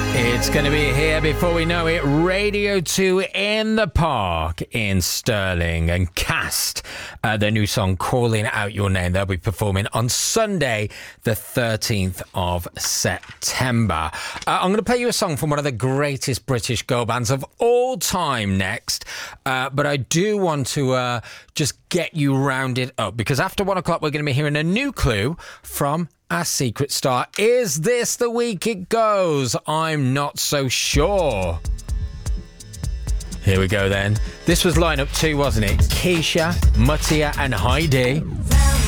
It's going to be here before we know it. Radio 2 in the Park in Stirling, and Cast, their new song Calling Out Your Name. They'll be performing on Sunday the 13th of September. I'm going to play you a song from one of the greatest British girl bands of all time next, but I do want to just get you rounded up, because after 1 o'clock we're going to be hearing a new clue from our secret star. Is this the week it goes? I'm not so sure. Here we go then. This was lineup 2, wasn't it? Keisha, Mutia and Heidi.